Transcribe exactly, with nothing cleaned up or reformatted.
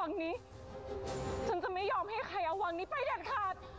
วังนี้ฉันจะไม่ยอมให้ใครเอาวังนี้ไปเด็ดขาด